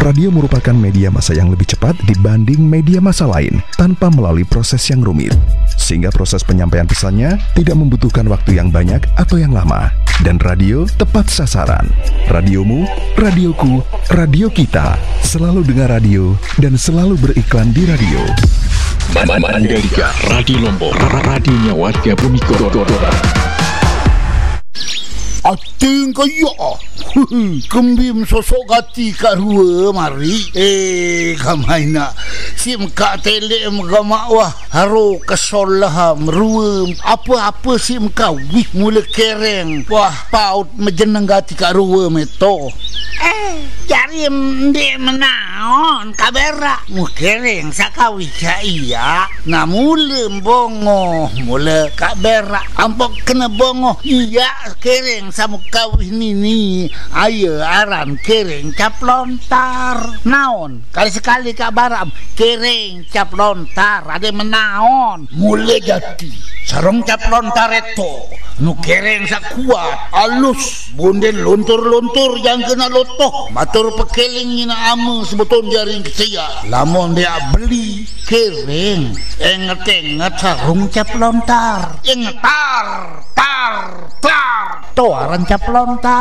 Radio merupakan media massa yang lebih cepat dibanding media massa lain tanpa melalui proses yang rumit. Sehingga proses penyampaian pesannya tidak membutuhkan waktu yang banyak atau yang lama. Dan radio tepat sasaran. Radiomu, radioku, radio kita. Selalu dengar radio dan selalu beriklan di radio. Mandalika, Radio Lombok, radionya warga bumi Kota. Ating kaya kembim sosok gati kat rua mari kamai nak sim kak telek magamak wah haro kesol lah merua apa-apa sim kau wih mula kereng wah paut mejeneng gati kat rua meto cari mendek menaon kaberak mu kereng sakawi iya na mula bongo mula kaberak ampok kena bongo iya kereng sama kawih ni ayo aran kereng cap lontar naon kali-sekali kak baram kereng cap lontar ada menaon mulai jati sarong cap lontar itu nu kereng sak kuat alus bunden lontur-lontur yang kena lotoh matur pekeling ina ame sebetul jaring kecaya lamun dia beli kereng enget-enget sarong cap lontar engetar tar to aran cap lontar